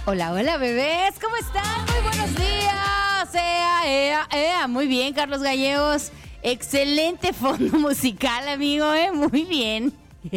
Hola, hola, bebés, ¿cómo están? Muy buenos días. Muy bien, Carlos Gallegos. Excelente fondo musical, amigo, muy bien.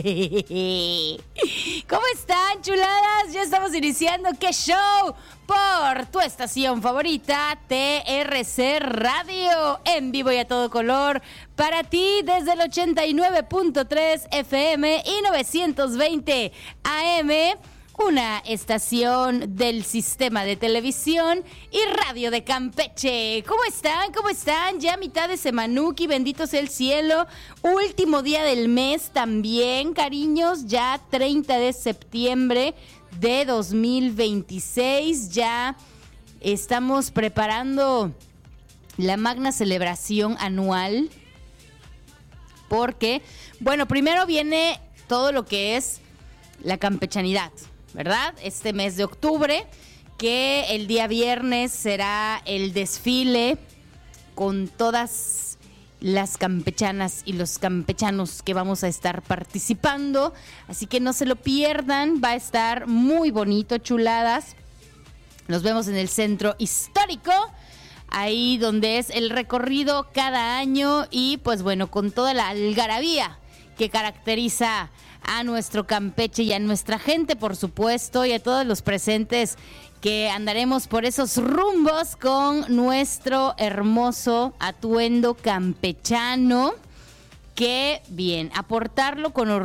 ¿Cómo están, chuladas? Ya estamos iniciando ¡Qué show! Por tu estación favorita, TRC Radio, en vivo y a todo color, para ti desde el 89.3 FM y 920 AM, una estación del sistema de televisión y radio de Campeche. ¿Cómo están? ¿Cómo están? Ya mitad de semanuki, bendito sea el cielo. Último día del mes también, cariños, ya 30 de septiembre de 2026. Ya estamos preparando la magna celebración anual porque, bueno, primero viene todo lo que es la campechanidad, ¿verdad? Este mes de octubre, que el día viernes será el desfile con todas las campechanas y los campechanos que vamos a estar participando, así que no se lo pierdan, va a estar muy bonito, chuladas. Nos vemos en el centro histórico, ahí donde es el recorrido cada año y pues bueno, con toda la algarabía que caracteriza a nuestro Campeche y a nuestra gente, por supuesto, y a todos los presentes que andaremos por esos rumbos con nuestro hermoso atuendo campechano. Que bien, aportarlo con orgullo